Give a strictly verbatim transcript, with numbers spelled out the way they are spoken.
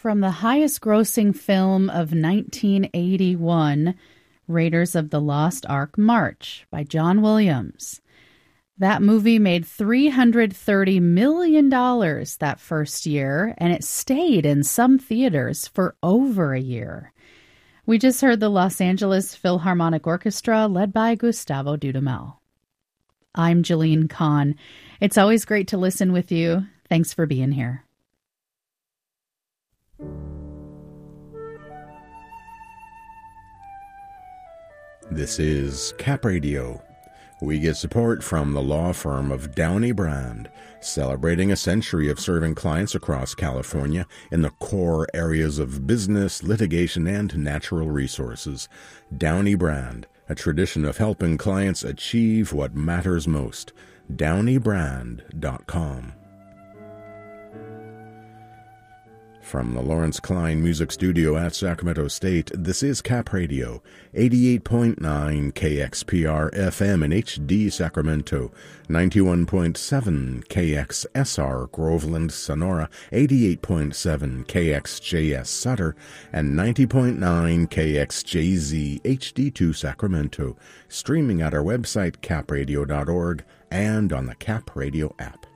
from the highest-grossing film of nineteen eighty-one, Raiders of the Lost Ark March by John Williams. That movie made three hundred thirty million dollars that first year, and it stayed in some theaters for over a year. We just heard the Los Angeles Philharmonic Orchestra, led by Gustavo Dudamel. I'm Jeline Kahn. It's always great to listen with you. Thanks for being here. This is Cap Radio. We get support from the law firm of Downey Brand, celebrating a century of serving clients across California in the core areas of business, litigation, and natural resources. Downey Brand, a tradition of helping clients achieve what matters most. downey brand dot com. From the Lawrence Klein Music Studio at Sacramento State, this is Cap Radio, eighty-eight point nine K X P R F M in H D Sacramento, ninety-one point seven K X S R Groveland, Sonora, eighty-eight point seven K X J S Sutter, and ninety point nine K X J Z H D two Sacramento, streaming at our website cap radio dot org and on the Cap Radio app.